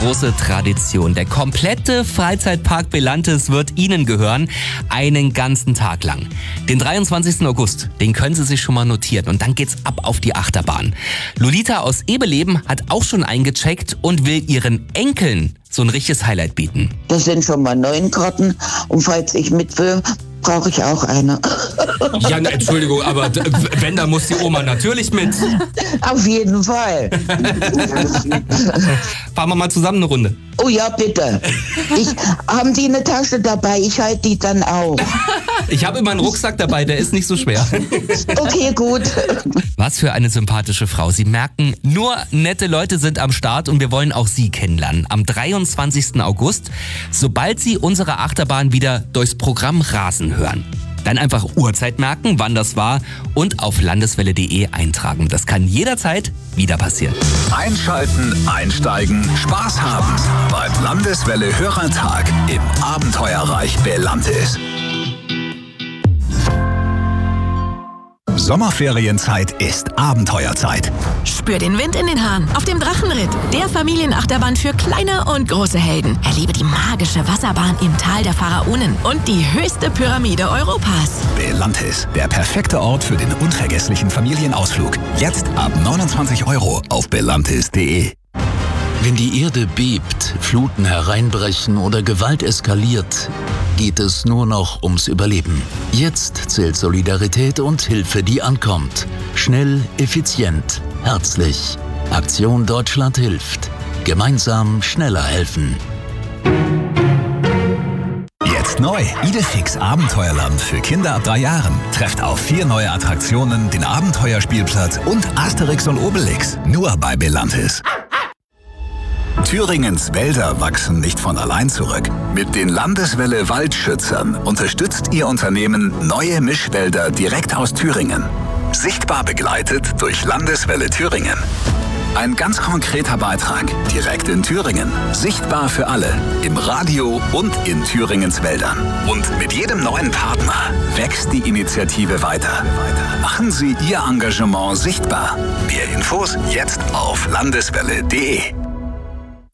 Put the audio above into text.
große Tradition. Der komplette Freizeitpark Belantes wird Ihnen gehören, einen ganzen Tag lang. Den 23. August, den können Sie sich schon mal notieren und dann geht's ab auf die Achterbahn. Lolita aus Ebeleben hat auch schon eingecheckt und will ihren Enkeln so ein richtiges Highlight bieten. Das sind schon mal 9 Karten und falls ich mit will, brauche ich auch eine. Ja, Entschuldigung, aber wenn, dann muss die Oma natürlich mit. Auf jeden Fall. Fahren wir mal zusammen eine Runde. Oh ja, bitte. Haben die eine Tasche dabei? Ich halte die dann auch. Ich habe immer einen Rucksack dabei, der ist nicht so schwer. Okay, gut. Was für eine sympathische Frau. Sie merken, nur nette Leute sind am Start und wir wollen auch Sie kennenlernen. Am 23. August, sobald Sie unsere Achterbahn wieder durchs Programm rasen hören. Dann einfach Uhrzeit merken, wann das war und auf landeswelle.de eintragen. Das kann jederzeit wieder passieren. Einschalten, einsteigen, Spaß haben beim Landeswelle Hörertag im Abenteuerreich Belantes. Sommerferienzeit ist Abenteuerzeit. Spür den Wind in den Haaren auf dem Drachenritt, der Familienachterbahn für kleine und große Helden. Erlebe die magische Wasserbahn im Tal der Pharaonen und die höchste Pyramide Europas. Belantes, der perfekte Ort für den unvergesslichen Familienausflug. Jetzt ab 29 € auf belantes.de. Wenn die Erde bebt, Fluten hereinbrechen oder Gewalt eskaliert, geht es nur noch ums Überleben. Jetzt zählt Solidarität und Hilfe, die ankommt. Schnell, effizient, herzlich. Aktion Deutschland hilft. Gemeinsam schneller helfen. Jetzt neu. Idefix Abenteuerland für Kinder ab 3 Jahren. Trefft auf 4 neue Attraktionen, den Abenteuerspielplatz und Asterix und Obelix. Nur bei Belantes. Thüringens Wälder wachsen nicht von allein zurück. Mit den Landeswelle Waldschützern unterstützt Ihr Unternehmen neue Mischwälder direkt aus Thüringen. Sichtbar begleitet durch Landeswelle Thüringen. Ein ganz konkreter Beitrag direkt in Thüringen. Sichtbar für alle. Im Radio und in Thüringens Wäldern. Und mit jedem neuen Partner wächst die Initiative weiter. Machen Sie Ihr Engagement sichtbar. Mehr Infos jetzt auf landeswelle.de.